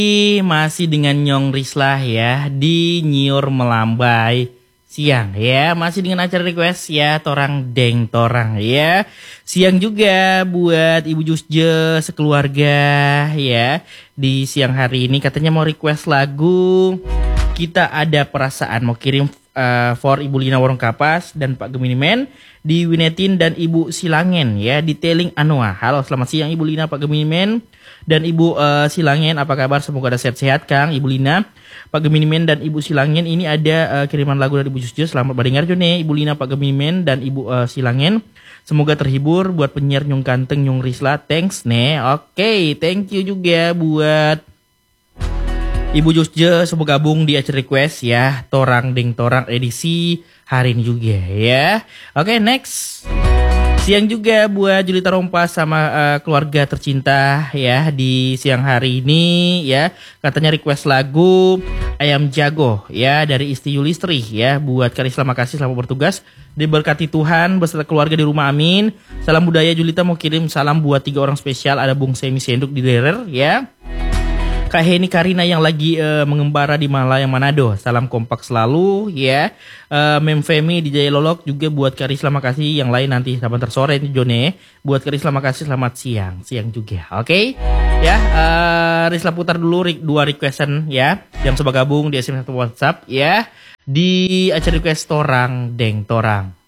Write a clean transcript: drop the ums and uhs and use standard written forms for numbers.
Masih dengan Nyong Rislah ya di Nyiur Melambai siang ya, masih dengan acara request ya Torang Deng Torang ya. Siang juga buat Ibu Jusje sekeluarga ya. Di siang hari ini katanya mau request lagu Kita Ada Perasaan, mau kirim for Ibu Lina Warung Kapas dan Pak Gemini Men, di Winetin dan Ibu Silangen ya, detailing Anoa. Halo, selamat siang Ibu Lina, Pak Gemini Men dan Ibu Silangen, apa kabar? Semoga ada sehat-sehat Kang, Ibu Lina, Pak Gemini Men dan Ibu Silangen. Ini ada kiriman lagu dari Ibu Jusje. Selamat mendengar Jone, Ibu Lina, Pak Gemini Men dan Ibu Silangen. Semoga terhibur. Buat penyiar Nyong Ganteng, Nyong Rislah, thanks nih. Oke, thank you juga buat Ibu Jusje, semoga gabung di acara request ya Torang Deng Torang edisi hari ini juga ya. Oke, next. Siang juga buat Julita Rompas sama keluarga tercinta ya di siang hari ini ya. Katanya request lagu Ayam Jago ya dari Isti Yulistri ya. Buat Karisla, makasih selamat bertugas. Diberkati Tuhan beserta keluarga di rumah, amin. Salam budaya. Julita mau kirim salam buat 3 orang spesial. Ada Bung Semi Senduk di Derer ya. Kak Heni Karina yang lagi mengembara di Malaya Manado. Salam kompak selalu ya. Mem Femi di Jaya Lolok juga buat Karisla, makasih. Yang lain nanti sampai sore nih Jone. Buat Karisla, makasih, selamat siang. Siang juga. Oke. Ya, Risla putar dulu 2 requestan ya. Yang coba gabung di SMS atau WhatsApp ya. Di acara request Torang Deng Torang.